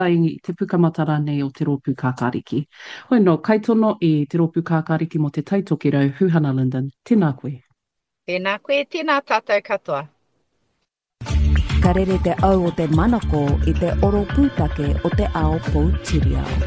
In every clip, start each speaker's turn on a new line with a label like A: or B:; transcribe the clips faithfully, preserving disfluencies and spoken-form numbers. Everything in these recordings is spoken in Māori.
A: i te pukamatara nei o te rōpū kākāriki. Hoi no, kai tono i te rōpū kākāriki mo te taitokero, Huhana Linden. Tēnā koe.
B: Tēnā koe, tēnā tātou katoa.
C: Ka rere te au o te manako i te oro pūtake o te ao Poutireo.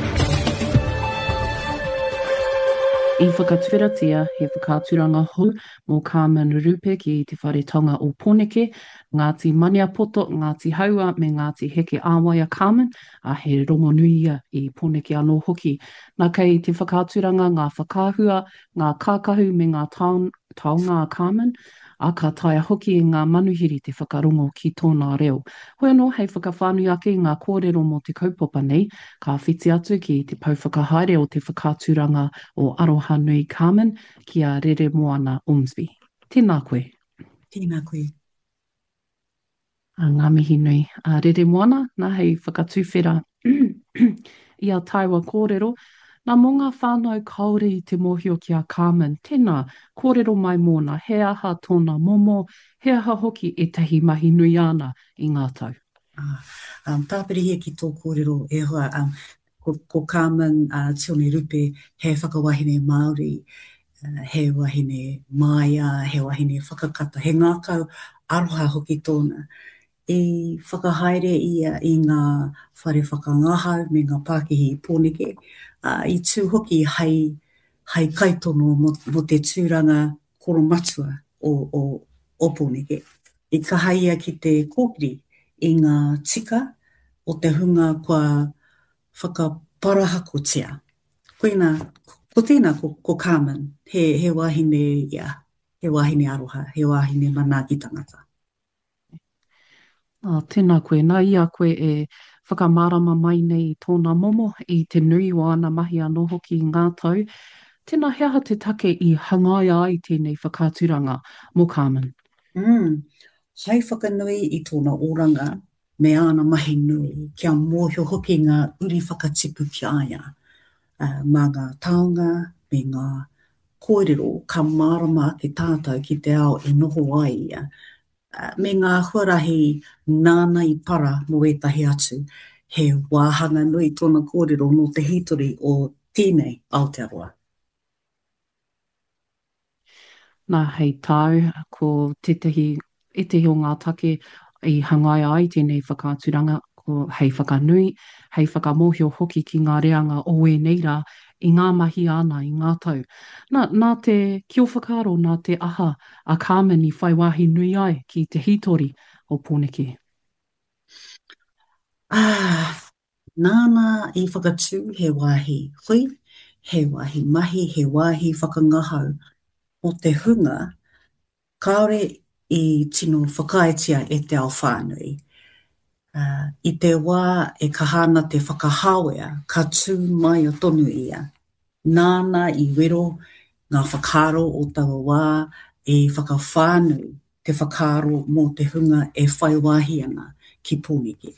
A: I whakatwhiratia, he whakaturanga hou mō Carmen Rupe ki te wharetonga o Pōneke, Ngāti Maniapoto, Ngāti Haua me Ngāti Heke Āwaia Carmen, a he rongonuia i Pōneke anō hoki. Nā kei te whakaturanga ngā whakāhua, ngā kākahu me ngā taun, taonga a Carmen, a ka taia hoki i ngā manuhiri te whakarongo ki tōna reo. Hoi anō, hei whakawhānui ake ngā kōrero mō te kaupapa nei, ka whiti atu ki te pauwhakahaere o te whakaturanga o Aroha Nui Carmen ki a Rere Moana Ormsby. Tēnā koe.
D: Tēnā koe.
A: A ngā mihi nui. A Rere Moana, nā hei whakatuwhera i a taiwa kōrero, nā mō ngā whānau kaore i te mōhio ki a Carmen, tēnā kōrero mai mōna, he aha tōna momo, he aha hoki e tahi mahi nui ana i ngā tau.
D: Uh, um, tāpiri hia ki tō kōrero e hoa, um, ko, ko Carmen uh, Tione Rupe, he whakawahine Māori, uh, he wahine Māia, he wahine whakakata, he ngākau aroha hoki tōna. I whakahaere ia i ngā whare whakangahau me ngā Pākehi i Pōneke, uh, i tū hoki hei, hei kaitono mo, mo te tūranga koromatua o, o, o Pōneke. I ka haia ki te kōkiri i ngā tika o te hunga kua whakaparahakotia. Koina, ko tēnā ko, ko Carmen, he, he wahine ia, he wahine aroha, he wahine manaki tangata.
A: Oh, tēnā koe, nā ia koe e whakamārama mai nei tōna momo i te nui o ana mahi anō hoki i ngā tau. Tēnā hea te take i hangai ai tēnei whakaturanga mō Carmen.
D: Mm. Hai whakanui i tōna oranga me ana mahi nui kia mōhio hoki ngā uri whakatipu ki aia. Uh, mā ngā taonga me ngā kōrero ka mārama ke tātou ki te ao e noho ai ia. Uh, me ngā huarahi nāna i para mo etahi atu, he wāhanga nui tōna kōrero no te hitori o tēnei Aotearoa.
A: Nā hei tau, ko tētahi, e te o ngā take i hangai ai tēnei whakaturanga, ko hei whakanui, hei whakamohio hoki ki ngā reanga o e neira, i ngā mahi ana, i ngā tau. Nā, nā te kiowhakaro, nā te aha a Carmen i whai wāhi nui ai ki te hitori o Pōneke.
D: Ah, nāna i whakatū he wāhi hui, he wāhi mahi, he wāhi whakangahau o te hunga, kaore i tino whakaetia e te ao whānui. Uh, I te wā e kahana te whakahāwea, ka tū mai o tonu ia. Nāna i wero ngā whakaro o taua wā e whakawhānui te whakaro mō te hunga e whaiwahi ana ki Pōneke.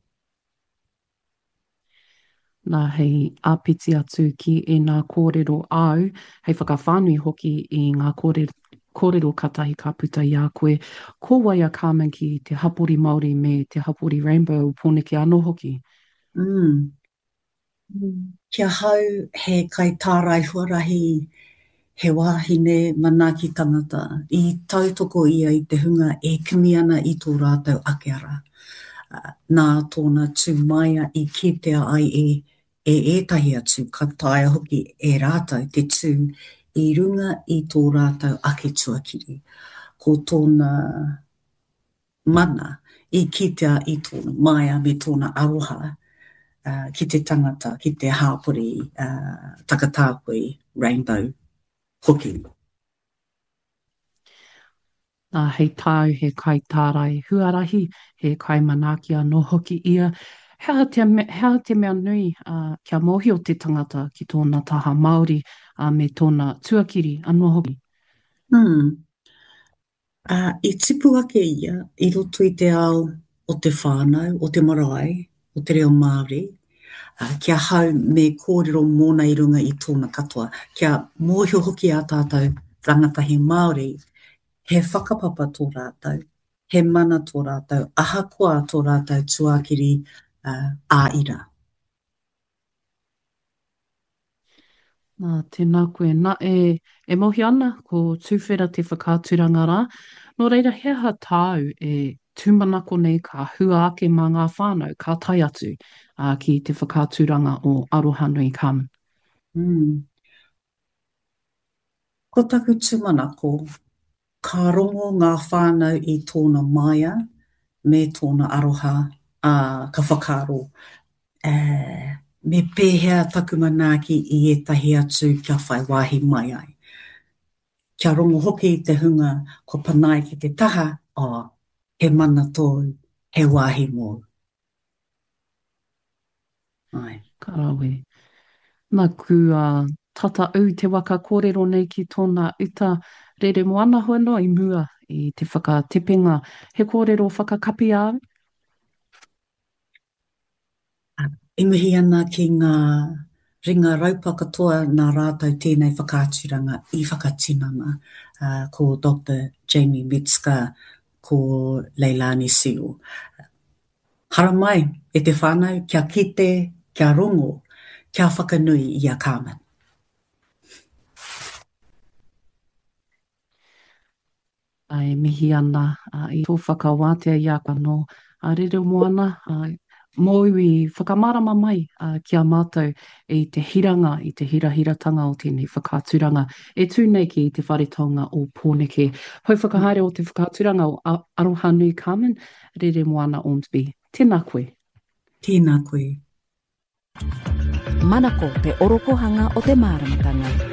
A: Nā hei āpiti atu ki e ngā kōrero au, hei whakawhānui hoki i ngā kōrero, kōrero katahi ka puta i a koe, ko waia Carmen ki te hapori Māori me te hapori Rainbow o Pōneke anō hoki.
D: Mm. Mm. Kia hau he kai tārai huarahi he wāhine manaki tangata i tautoko ia i te hunga e kimi ana i tō rātou ake ara. Uh, nā tōna tūmaia i kitea ai e, e ētahi atu ka taia hoki e rātou te tū i runga i tō rātou ake tuakiri. Ko tōna mana i kitea i tōna maia me tōna aroha uh, ki te tangata, ki te hāpori uh, takatāpui Rainbow hoki.
A: Nā hei tāu he kai tārai huarahi, he kai manaki anō hoki ia. Hea te, hea te mea nui uh, kia mōhio te tangata ki tōna taha Māori uh, me tōna tuakiri anō hoki.
D: Hmm. Uh, I tipu ake ia, i roto i te ao o te whānau, o te marae, o te reo Māori, uh, kia hau me kōrero mōna i runga i tōna katoa, kia mōhio hoki a tātou rangatahi Māori, he whakapapa tō rātou, he mana tō rātou, ahakoa tō rātou tuakiri uh, āira.
A: Nā, tēnā koe. Nā, e, e mohi ana ko tūwhera te whakāturanga rā. Nō reira, he ha tāu e tūmanako nei ka hua ake mā ngā whānau, ka tai atu uh, ki te whakāturanga o Arohanui Carmen.
D: Mm. Ko taku tūmanako, ka rongo ngā whānau i tōna maia me tōna aroha a uh, ka whakaro. Uh, me pēhea taku manaaki i etahi atu kia whai wāhi mai ai. Kia rongo hoki i te hunga, ko panai ki te taha, o, oh, he mana tōu, he wāhi mō. Ai.
A: Ka rawe. Nā ku uh, tata au te waka kōrero nei ki tōna uta rere moana hoano i mua i te whakatipenga. He kōrero whakakapi au?
D: I mihi ana ki ngā ringa raupaka toa nā rātau tēnei whakāturanga i whakatinanga uh, ko Doctor Jamie Metzger, ko Leilani Sio. Hara mai, e te whānau, kia kite, kia rongo, kia whakanui i a Carmen.
A: Ai mihi ana uh, i tō whakawātea i a kano. A rere moana, uh, mōu i whakamārama mai uh, kia mātou i te hiranga, i te hirahiratanga o tēnei whakāturanga. E tūnei ki te wharetonga o Pōneke. Hau whakahaere o te whakāturanga o Arohanui Carmen, rere moana Ormsby. Tēnā koe.
D: Tēnā koe.
C: Manako te orokohanga o te māramatanga.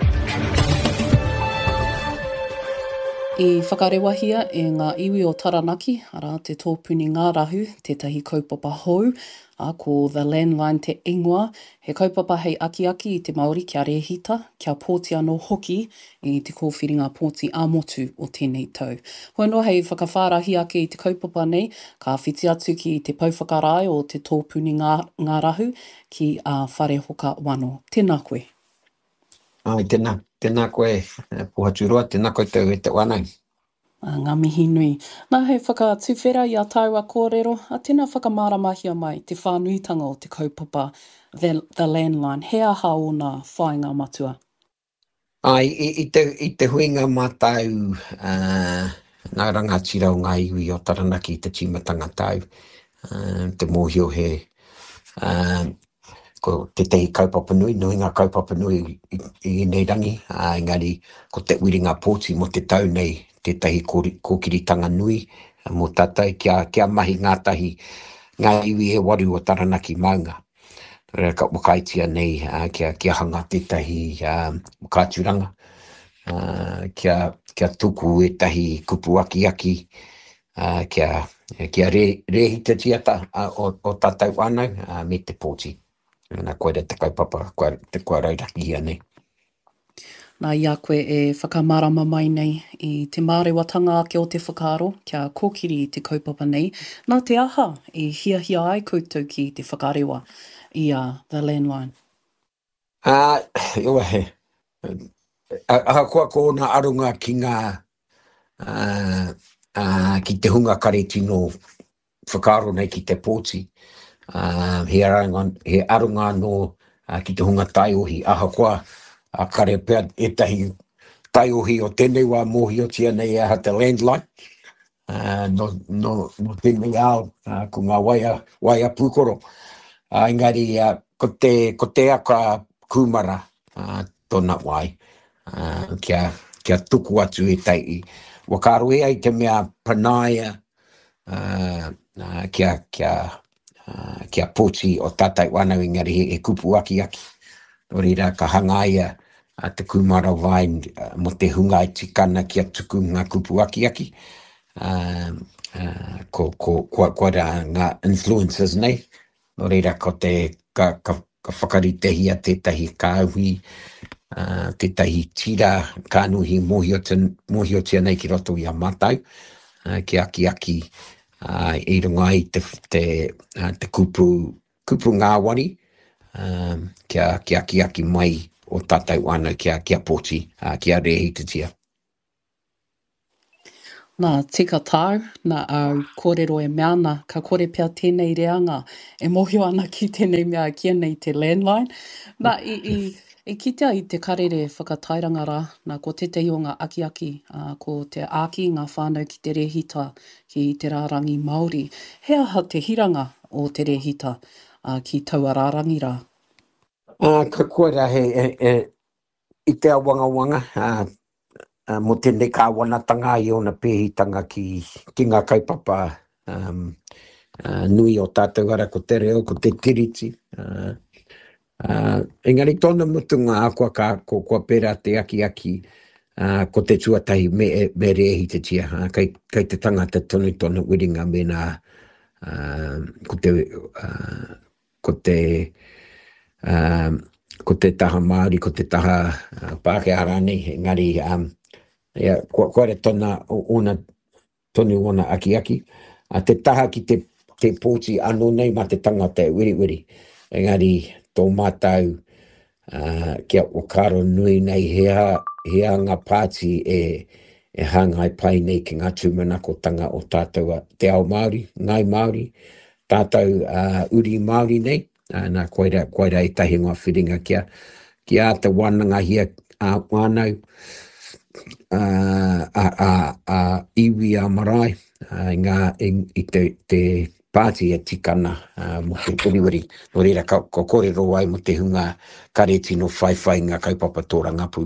A: I whakarewahia e ngā iwi o Taranaki, ara te tōpuni ngā rahu, tētahi kaupapa hou, a ko The Landline te ingoa, he kaupapa hei aki aki i te Māori kia rehita, kia pōti anō hoki i te kōwhiringa pōti ā-motu o tēnei tau. Hoi noa hei whakawhārahi ake i te kaupapa nei, ka whiti atu ki te pauwhakarai o te tōpuni ngā, ngā rahu ki a whare hoka wano. Tēnā koe.
E: Ai, tēnā, tēnā koe, puhaturua, tēnā koe tau e te wanai.
A: Ngā mihi nui. Nā hei whakatuwhera i a tāua kōrero, a tēnā whakamaramahia mai te whānuitanga o te kaupapa The, the Landline. He aha o nā whāinga matua?
E: Ai, i, i, te, i te huinga mātau, uh, ngā rangatira o ngā iwi o Taranaki i te timatanga tau, uh, te mōhio he, uh, ko te tehi kaupapa nui, nui ngā kaupapa nui i, i nei rangi, uh, engari ko te wiringa pōti mo te tau nei, te tehi kōkiritanga nui, uh, mo tātai, kia, kia mahi ngā tahi, ngā iwi e waru o Taranaki maunga. Rea ka wakaitia nei, uh, kia, kia hanga te tahi uh, kāturanga, uh, kia, kia tuku e tahi kupu aki aki, uh, kia, kia re, rehita tiata uh, o, o tātou anau uh, me te pōti. Nā koe te kaupapa, koe, te koe rauraki hia nei.
A: Nā ia koe e whakamārama mai nei i te mārewatanga ake o te whakaaro, kia kōkiri i te kaupapa nei. Nā te aha i hia hia ai koutou ki te whakarewa i a The Landline.
E: Uh, Iwa he, aha koa ko nā arunga ki ngā, uh, uh, ki te hunga kare tino whakaaro nei ki te pōti. Uh, he, arunga, he arunga no uh, ki te hunga taiohi, aha koa a uh, kare pēr etahi taiohi o tēnei wā mōhi o tia nei aha te Landline. Uh, no, no, no tēnei ao, uh, ko ngā waia, waia pūkoro. Uh, engari, uh, ko, te, ko te aka kūmara uh, tōna wai, uh, kia, kia tuku atu e tai i. Wakaro e ai te mea panaia, uh, uh, kia, kia, Uh, kia pōti o tātai wānau engari he, he kupu aki aki. Nō reira ka hangaia uh, te kumara vai uh, mo te hunga i tikana kia tuku ngā kupu aki aki. Uh, uh, ko, ko, ko, ko ra ngā influencers nei. Nō reira ko te ka, ka, ka whakaritehi a tētahi kāuhi, uh, tētahi tira kānuhi mohi o, te, mohi o tia nei ki roto i a mātau. Uh, ki aki aki. Uh, i runga i te, te, uh, te kupu, kupu ngāwari, um, kia, kia ki aki mai o tātou ana kia, kia pōti, uh, kia rehitatia.
A: Nā tika tāu, nā au kōrero e meana, ka kore pia tēnei reanga, e mohio ana ki tēnei mea kia nei te landline. Nā i, i, i kitea i te karere whakatairanga rā, nā ko te te o ngā aki aki, uh, ko te āki ngā whānau ki te rehita ki te rārangi Māori. He aha te hiranga o te rehita uh, ki taua rārangi rā?
E: Uh, ka koera he, he, he, i te awanga wanga, uh, Uh, mo tēnei ka wanatanga i ona pēhitanga ki, ki ngā kaupapa um, uh, nui o tātou ara ko te reo, ko te tiriti. Uh, uh, engari tōna mutunga a kua, ka, ko, kua pera te aki aki uh, ko te tuatahi me, me rehi te tia. Uh, kai, kai te tangata tonu tonu wiringa me nā uh, ko te, uh, ko te uh, ko te taha Māori, ko te taha uh, Pākehā rānei, engari um, ia ko ko re tona ona tonu ona aki aki a te taha ki te te pōti anō nei ma te tangata e wiri wiri engari tō mātau uh, kia o karo nui nei hea hea ngā pāti e e hangai pai nei ki ngā tūmanako tanga o tātou te ao Māori, ngai Māori, tātou uh, uri Māori nei uh, nā koira koira i tahi ngā whiringa kia kia te wananga hia a uh, wānau Uh, a, a, a iwi a marae uh, ngā i, i te, te pāti e tikana uh, mo te uriwiri. No reira ka, ka kōrero ai mo te hunga kareti no whai whai ngā kaupapa tōra ngāpū.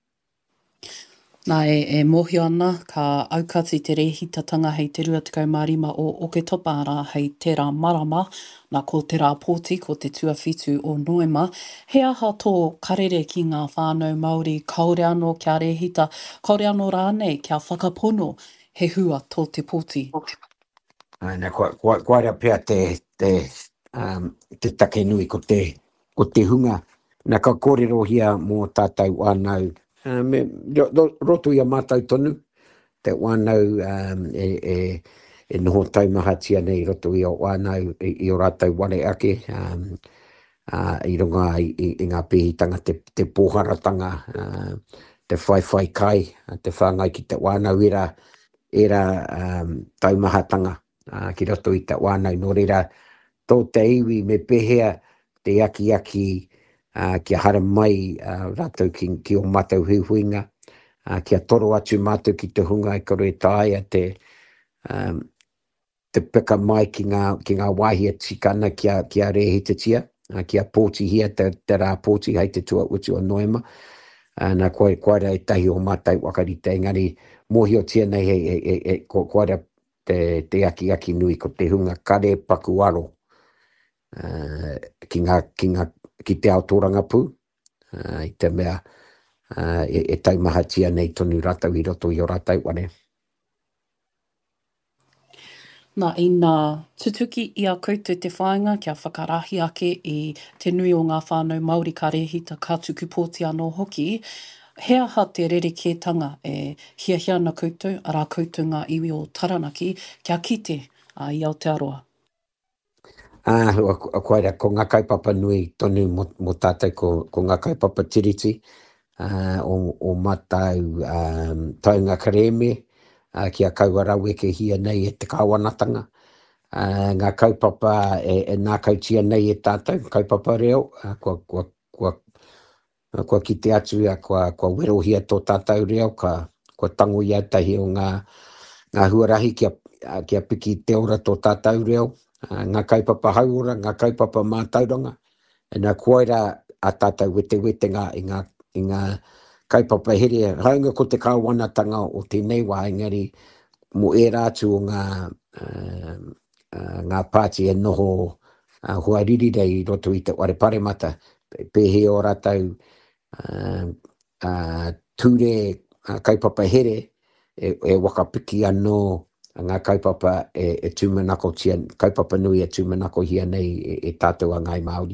A: Nā e, e mohio ana ka aukati te rehitatanga hei te rua tekau mārima o Oke Topara hei te rā marama, nā ko te rā pōti ko te tuawhitu o Noema. He aha tō karere ki ngā whānau Māori, kaore anō kia rehita, kaore anō rānei kia whakapono he hua tō te pōti.
E: Nā kua, kua, kua rea pia te, te, um, te take nui ko te, ko te hunga. Nā ka kōrero hia mō tātou anau. Uh, me, ro, roto ia mātou tonu, te wānau um, e, e, e noho taumahatia nei roto ia wānau i, i o rātou ware ake, um, uh, i runga i, i, i ngā pēhitanga, te, te pōharatanga, uh, te whaiwhai kai, uh, te whāngai ki te wānau era, era um, taumahatanga uh, ki roto i te wānau, no reira tō te iwi me pehea te aki aki, Uh, kia hara mai uh, rātou ki, ki o mātou huihuinga, uh, kia toro atu mātou ki te hunga e karo e tāia te, um, te pika mai ki ngā, ki ngā wāhia tikana kia, kia rehi te tia, uh, kia pōti hia te, te rā pōti hei te tua utu o Noema. Uh, nā koe koera e tahi o mātou wakarite, engari mōhio tia nei he, he, he, he koera te, te aki aki nui ko te hunga kare paku aro uh, ki ngā, ki ngā ki te aotoranga pū, uh, i te mea uh, e, e taumahatia nei tonu rātau i roto i o rātau wane.
A: Nā i nā tutuki i a koutou te whāinga kia whakarahi ake i te nui o ngā whānau Māori ka rehita ka tuku pōti anō hoki, he aha te rerekētanga e hia hia na koutou, arā koutou ngā iwi o Taranaki, kia kite uh, i Aotearoa.
E: Ah, uh, koera, ko ngā kaupapa nui tonu mo, mo tātou ko, ko ngā kaupapa tiriti uh, o, o matau um, taunga kareme uh, kia kauarau e ke hia nei e te kāwanatanga. Uh, ngā kaupapa e, e nā kautia nei e tātou, kaupapa reo, uh, kua, kua, kua, uh, kua ki te atu a kua, kua werohia tō tātou reo, ka, kua tango iau tahi o ngā, ngā huarahi kia, uh, kia piki te ora tō tātou reo. Uh, ngā kaupapa hauora, ngā kaupapa mātauranga, e nā koera a tātou wete wete ngā i ngā, i ngā kaupapa here. Haunga ko te kāwanatanga o tēnei wā, engari mo e rātu o ngā, uh, uh, ngā pāti e noho uh, huariri rei roto i te ware paremata, pehe o rātou uh, uh, ture uh, kaupapa here e, e wakapiki anō ngā kaupapa e, e tūmanako tia, kaupapa nui e tūmanako hia nei e, e tātou a ngai Māori.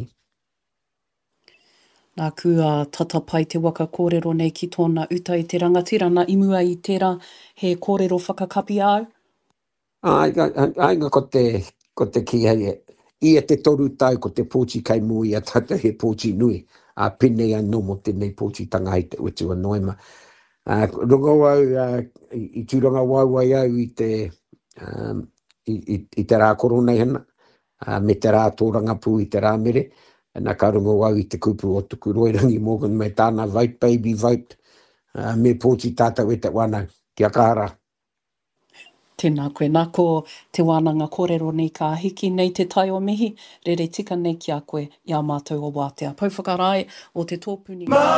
A: Nā kua tata pai te waka kōrero nei ki tōna uta i te rangatira, nā imua i tērā he kōrero whakakapi au?
E: Ai, ai, ai ko te, ko te ki hei, i e te toru tau ko te pōti kai mui a tata he pōti nui, a pinei anō mo tēnei pōti tanga hei te utu a Noema. Uh, runga wau, uh, i, i tūranga wau ai au i te, um, i, i, i te rā korona hana, uh, me te rā tōranga pū i te rā mere, nā ka runga wau i te kupu o tuku Roirangi Morgan me tāna vote, baby vote, uh, me pōti tātou e te wana, kia kāra.
A: Tēnā koe, nā ko te wānanga kōrero nei ka hiki nei te tai o mihi, rere tika nei ki a koe i a mātou o Wātea. Pouwhakarai o te tōpuni.